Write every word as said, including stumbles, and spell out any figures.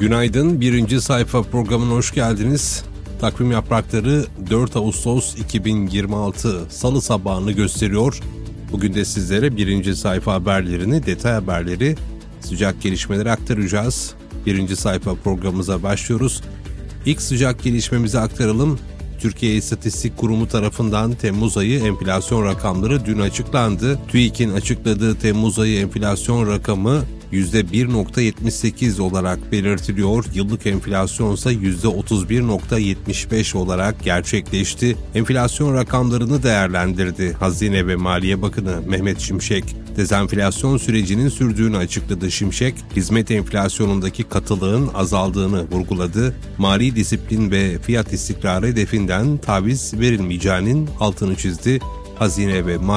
Günaydın, birinci sayfa programına hoş geldiniz. Takvim yaprakları dört Ağustos iki bin yirmi altı Salı sabahını gösteriyor. Bugün de sizlere birinci sayfa haberlerini, detay haberleri, sıcak gelişmeleri aktaracağız. Birinci sayfa programımıza başlıyoruz. İlk sıcak gelişmemizi aktaralım. Türkiye İstatistik Kurumu tarafından Temmuz ayı enflasyon rakamları dün açıklandı. TÜİK'in açıkladığı Temmuz ayı enflasyon rakamı yüzde bir virgül yetmiş sekiz olarak belirtiliyor. Yıllık enflasyon ise yüzde otuz bir virgül yetmiş beş olarak gerçekleşti. Enflasyon rakamlarını değerlendirdi Hazine ve Maliye Bakanı Mehmet Şimşek. Dezenflasyon sürecinin sürdüğünü açıkladı Şimşek. Hizmet enflasyonundaki katılığın azaldığını vurguladı. Mali disiplin ve fiyat istikrarı hedefinden taviz verilmeyeceğinin altını çizdi. Hazine ve Maliye